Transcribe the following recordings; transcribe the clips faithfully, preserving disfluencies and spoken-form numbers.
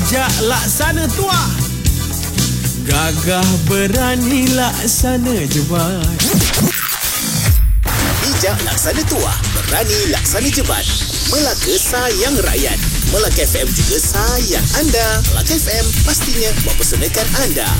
bijak laksana tua, gagah berani laksana jebat. Bijak laksana tua, berani laksana jebat. Melaka sayang rakyat. Melaka F M juga sayang anda. Melaka F M pastinya mempersembahkan anda.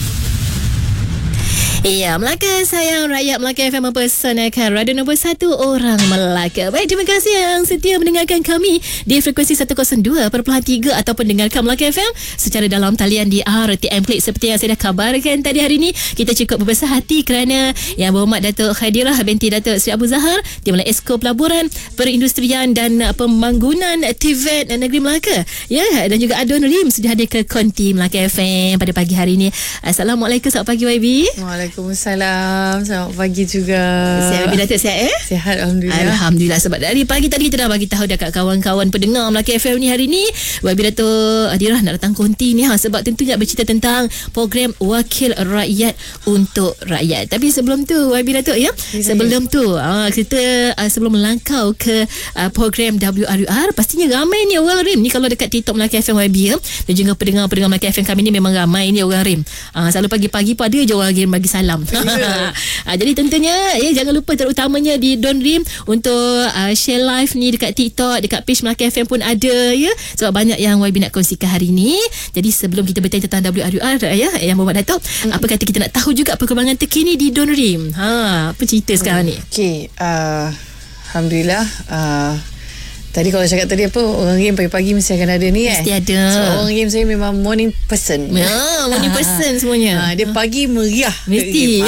Ya, Melaka sayang rakyat. Melaka F M mempersanakan radio nombor satu orang Melaka. Baik, terima kasih yang setia mendengarkan kami di frekuensi seratus dua perpuluhan tiga ataupun dengarkan Melaka F M secara dalam talian di R T M Klik. Seperti yang saya dah kabarkan tadi hari ini, kita cukup berbesar hati kerana Yang Berhormat Datuk Khadirah binti Datuk Seri Abu Zahar, Timbalan Esko Pelaburan, Perindustrian dan Pembangunan T V E T Negeri Melaka. Ya, dan juga Adon Rim sudah hadir ke konti Melaka F M pada pagi hari ini. Assalamualaikum, selamat pagi Y B. Waalaikumsalam. Selamat pagi juga. Sihat Y B Datuk, sihat eh? Sihat, Alhamdulillah. Alhamdulillah. Sebab dari pagi tadi kita dah bagi tahu dekat kawan-kawan pendengar Melaka F M ni hari ni Y B Datuk Khadirah nak datang konti ni ha, sebab tentunya bercerita tentang program Wakil Rakyat untuk Rakyat. Tapi sebelum tu Y B Datuk ya, ya sebelum tu uh, kita uh, sebelum melangkau ke uh, program W R U R, pastinya ramai ni orang Rim ni kalau dekat TikTok Melaka F M Y B ya, dan juga pendengar-pendengar Melaka F M kami ni memang ramai ni orang Rim. Uh, selalu pagi-pagi pun ada je orang Rim bagi salam. Yeah. uh, jadi tentunya ya, jangan lupa terutamanya di Don Rim untuk uh, share live ni dekat TikTok, dekat page Melaka F M pun ada ya, sebab banyak yang Y B nak kongsikan hari ni. Jadi sebelum kita bertanya tentang W R U R ya, Yang Berhormat Datuk, mm-hmm. apa kata kita nak tahu juga perkembangan terkini di Don Rim. Ha, apa cerita sekarang ni? Okey, uh, alhamdulillah. Uh, Tadi kalau cakap tadi apa, orang game pagi-pagi mesti akan ada ni eh. Mesti ada. So orang game saya memang morning person. Ya, morning person semuanya. Ha, dia pagi meriah. Mesti.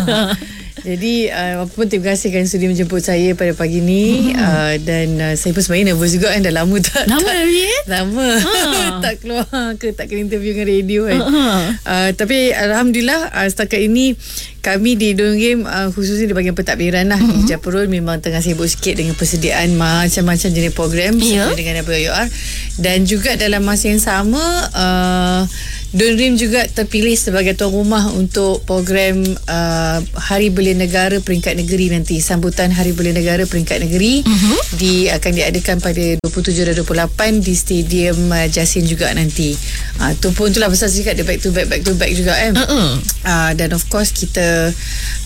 Jadi uh, apa pun terima kasih kerana sudi menjemput saya pada pagi ni. hmm. uh, Dan uh, saya pun sebenarnya nervous juga kan. Dah lama tak Lama tak, ni eh? Lama ha. tak keluar ke, tak kena interview dengan radio kan. uh-huh. uh, Tapi Alhamdulillah uh, setakat ini kami di Don Game uh, khususnya di bahagian pentadbiran lah, uh-huh. Hijab Perul memang tengah sibuk sikit dengan persediaan macam-macam jenis program yeah. seperti dengan W R U R. Dan juga dalam masa yang sama uh, Don Rim juga terpilih sebagai tuan rumah untuk program uh, Hari Belia Negara peringkat negeri nanti. Sambutan Hari Belia Negara peringkat negeri uh-huh. di akan diadakan pada dua puluh tujuh dan dua puluh lapan di Stadium uh, Jasin juga nanti. Uh, tu pun itulah pasal cakap dia back to back back to back juga kan. Uh-uh. Uh, dan of course kita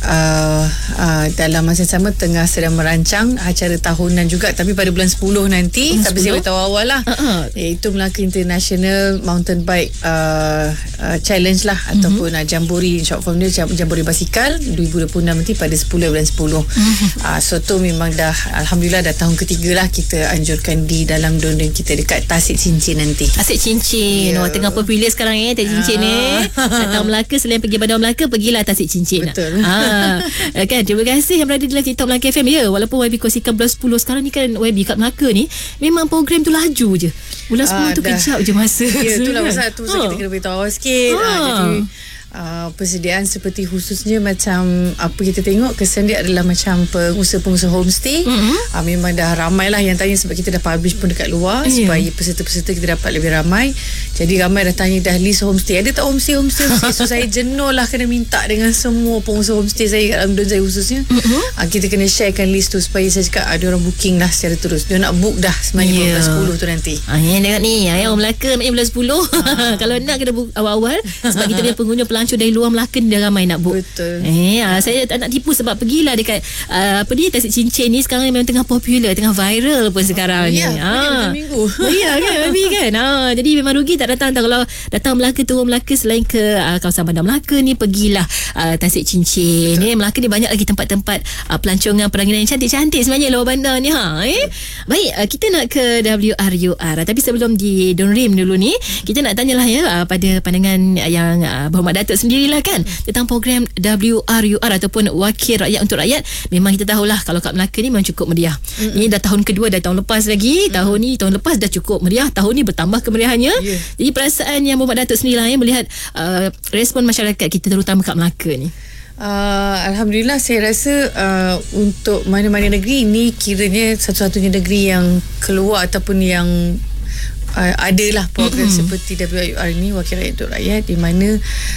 uh, uh, dalam masa yang sama tengah sedang merancang acara tahunan juga, tapi pada bulan sepuluh nanti, hmm, tapi saya beritahu awal lah, uh-uh. iaitu Melaka International Mountain Bike uh, uh, Challenge lah, uh-huh. ataupun uh, Jambori, short form dia Jambori Basikal dua ribu dua puluh enam nanti pada sepuluh bulan sepuluh. uh-huh. uh, So tu memang dah Alhamdulillah dah tahun ketiga lah kita anjurkan di dalam Don Rim kita dekat Tasik Cincin nanti. Tasik Cincin, yeah. oh, tengah popular sekarang eh Tasik Cincin ni. Datang Melaka, selain pergi Bandar Melaka, pergilah Tasik Cincin. Betul. Ha, kan, terima kasih yang berada di dalam TikTok Melaka F M ya. Walaupun Y B kongsikan bulan sepuluh, sekarang ni kan Y B kat Melaka ni memang program tu laju je. Bulan sepuluh ah, tu dah. Kejap je masa. Ya, itulah pasal tu ha. kita kena beritahu awal sikit. Ha. Ha, jadi Uh, persediaan seperti khususnya macam apa kita tengok kesan dia adalah macam pengusaha-pengusaha homestay. Mm-hmm. uh, memang dah ramai lah yang tanya sebab kita dah publish pun dekat luar, yeah. supaya peserta-peserta kita dapat lebih ramai. Jadi ramai dah tanya dah list homestay, ada tak homestay homestay, homestay? So saya jenuh lah kena minta dengan semua pengusaha homestay saya kat dalam Don saya khususnya. Mm-hmm. uh, kita kena sharekan list tu supaya saya cakap ada orang booking lah secara terus, dia nak book dah sebenarnya yeah. bulan sepuluh tu nanti. Ah, ya, tengok ni ya, orang Melaka maknanya bulan sepuluh. Ah. Kalau nak kena book awal-awal sebab kita punya pengunjung pelancong dari luar Melaka ni dah ramai nak book. Betul. Eh, ah, saya tak nak tipu sebab pergilah dekat uh, apa ni Tasik Cincin ni sekarang memang tengah popular, tengah viral pun sekarang oh, ni. Ya, ah. minggu. Ya kan, Babi kan. Ah, jadi memang rugi tak datang. Kalau datang Melaka, turun Melaka selain ke uh, kawasan Bandar Melaka ni, pergilah uh, Tasik Cincin. Eh, Melaka ni banyak lagi tempat-tempat uh, pelancongan peranginan yang cantik-cantik sebenarnya luar bandar ni ha. Eh. Baik, uh, kita nak ke W R U R. Tapi sebelum di Don Rim dulu ni, kita nak tanyalah ya uh, pada pandangan yang uh, Berhormat Datuk sendirilah kan tentang program W R U R ataupun Wakil Rakyat untuk Rakyat. Memang kita tahulah kalau kat Melaka ni memang cukup meriah. Mm-hmm. Ini dah tahun kedua, dah tahun lepas lagi. Mm-hmm. Tahun ni, tahun lepas dah cukup meriah. Tahun ni bertambah kemeriahannya. Yeah. Jadi perasaan yang Berhormat Datuk sendirilah ya, melihat uh, respon masyarakat kita terutama kat Melaka ni. Uh, Alhamdulillah saya rasa uh, untuk mana-mana negeri ini kiranya satu-satunya negeri yang keluar ataupun yang uh, adalah program mm-hmm. seperti W I U R ni, Wakil Rakyat Untuk Rakyat, di mana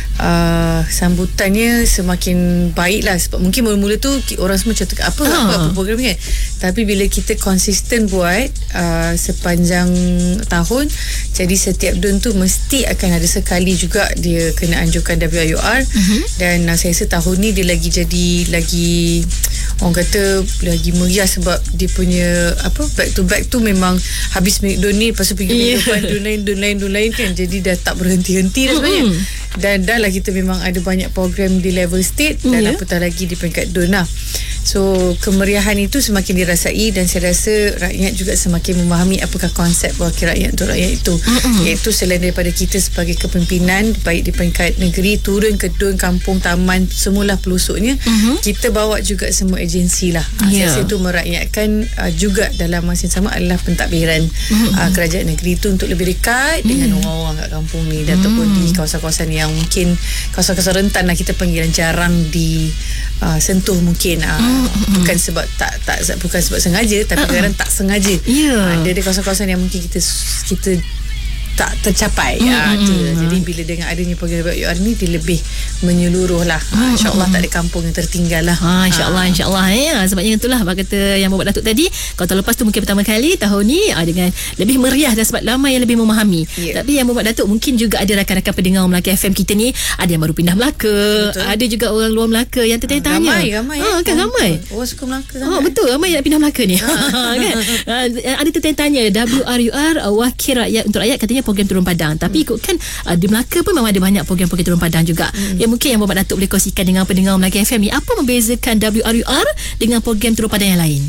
uh, sambutannya semakin baik lah. Sebab mungkin mula-mula tu orang semua cakap apa, ha. apa, apa program ni kan. Tapi bila kita konsisten buat uh, sepanjang tahun, jadi setiap D U N tu mesti akan ada sekali juga dia kena anjurkan W I U R. Mm-hmm. Dan uh, saya rasa tahun ni dia lagi jadi lagi, orang kata lagi meriah sebab dia punya apa, back to back tu memang habis D U N ni, lepas tu pergi minggu depan D U N lain, D U N lain, D U N lain kan. Jadi dah tak berhenti-henti dah sebenarnya. Dan dah lah kita memang ada banyak program di level state dan yeah. apatah lagi di peringkat D U N lah. So kemeriahan itu semakin dirasai dan saya rasa rakyat juga semakin memahami apakah konsep Wakil Rakyat Untuk Rakyat itu. Mm-hmm. Iaitu selain daripada kita sebagai kepimpinan baik di peringkat negeri turun ke D U N, kampung, taman, semualah pelusuknya, mm-hmm. kita bawa juga semua agensi lah. Yeah. Saya rasa itu merakyatkan uh, juga dalam masa yang sama adalah pentadbiran mm-hmm. uh, kerajaan negeri itu untuk lebih dekat mm. dengan orang-orang kat kampung ni dan mm. ataupun di kawasan-kawasan yang mungkin kawasan-kawasan rentan lah kita panggil, jarang di uh, sentuh mungkin uh, mm. bukan sebab tak tak bukan sebab sengaja tapi kadang-kadang tak sengaja. Yeah. Ada di kawasan-kawasan yang mungkin kita kita tak tercapai. Mm, ya, mm, mm, jadi bila dengan adanya program W I U R ni dia lebih menyeluruh lah. Mm, InsyaAllah mm, tak ada kampung yang tertinggal lah. Ha, InsyaAllah, ha. InsyaAllah ya. Sebabnya itulah apa kata yang Bapak Datuk tadi. Kalau tahun lepas tu mungkin pertama kali, tahun ni ah, dengan lebih meriah dan sebab lama yang lebih memahami. Yeah. Tapi yang Bapak Datuk mungkin juga ada rakan-rakan pendengar Melaka F M kita ni, ada yang baru pindah Melaka. Betul. Ada juga orang luar Melaka yang tertanya-tanya. Ramai, ramai. Ha, kan ramai. Orang suka Melaka. Ha, betul, ramai yang pindah Melaka ni. Ha. kan? Ha, ada tertanya-tanya W R U R, Wakil Rakyat Untuk Rakyat, katanya program Turun Padang. Tapi ikutkan uh, di Melaka pun memang ada banyak program-program Turun Padang juga. Hmm. Yang mungkin yang Bapak Datuk boleh kongsikan dengan pendengar Melaka F M ni, apa membezakan W R U R dengan program Turun Padang yang lain?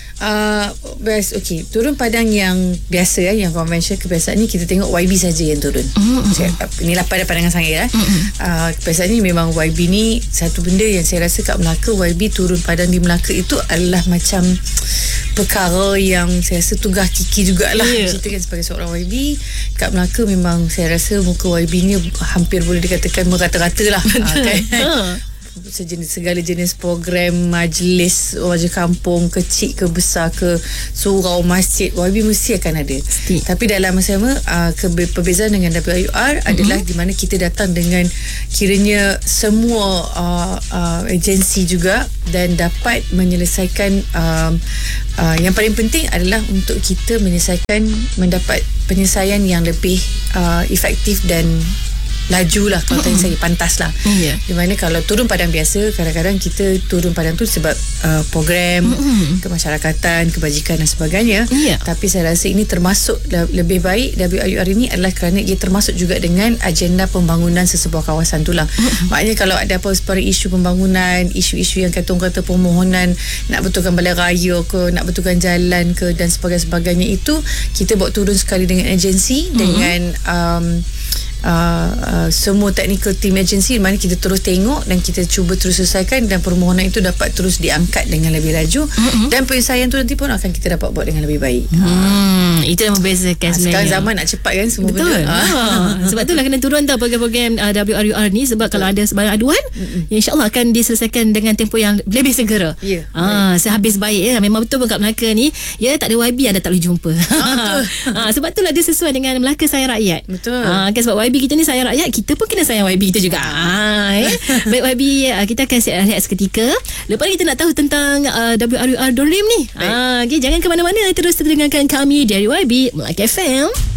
Uh, best, okay. Turun Padang yang biasa, yang konvensional, kebiasaannya kita tengok Y B saja yang turun. Mm-hmm. Saya, inilah pada pandangan saya. Mm-hmm. Uh, kebiasaannya memang Y B ni satu benda yang saya rasa kat Melaka, Y B Turun Padang di Melaka itu adalah macam perkara yang saya rasa tugas Kiki jugalah. Yeah. Kita kan sebagai seorang Y B kat Melaka, memang saya rasa muka Y B ni hampir boleh dikatakan merata-rata lah. uh, kan? Sejenis, segala jenis program, majlis, wajah kampung, kecil ke besar ke surau, masjid, Y B mesti akan ada. Mesti. Tapi dalam masa sama uh, kebe- perbezaan dengan W I U R mm-hmm. adalah di mana kita datang dengan kiranya semua uh, uh, agensi juga dan dapat menyelesaikan um, uh, yang paling penting adalah untuk kita menyelesaikan, mendapat penyelesaian yang lebih uh, efektif dan laju lah, kalau tanya saya, pantas lah. Yeah. Di mana kalau turun padang biasa, kadang-kadang kita turun padang tu sebab uh, program mm-hmm. kemasyarakatan, kebajikan dan sebagainya. Yeah. Tapi saya rasa ini termasuk lebih baik W I U R ini adalah kerana ia termasuk juga dengan agenda pembangunan sesebuah kawasan tu lah. Mm-hmm. Maknanya kalau ada apa seperti isu pembangunan, isu-isu yang kata-kata permohonan nak betulkan balai raya ke, nak betulkan jalan ke dan sebagainya, itu kita bawa turun sekali dengan agensi, mm-hmm. dengan um, Uh, uh, semua technical team agency, mana kita terus tengok dan kita cuba terus selesaikan dan permohonan itu dapat terus diangkat dengan lebih laju, mm-hmm. dan penyelesaian tu nanti pun akan kita dapat buat dengan lebih baik. hmm, Itu yang membezakan sebenarnya. Sekarang zaman nak cepat kan semua. Betul. benda ha. Sebab itulah kena turun tau program-program uh, W R U R ni. Sebab betul. Kalau ada sebarang aduan, mm-hmm. insyaAllah akan diselesaikan dengan tempoh yang lebih segera. Ya, ha, sehabis baik ya. Memang betul pun kat Melaka ni, ya tak ada Y B anda tak boleh jumpa. ha, ha, Sebab itulah dia sesuai dengan Melaka Sayang Rakyat. Betul. Ha, kan sebab Y B kita ni sayang rakyat, kita pun kena sayang Y B kita juga. Ha, eh. Baik Y B, kita akan siap rehat seketika. Lepas ni kita nak tahu tentang uh, W R U R Dorim ni. Ha, okay, jangan ke mana-mana, terus dengarkan kami dari Y B Melaka F M.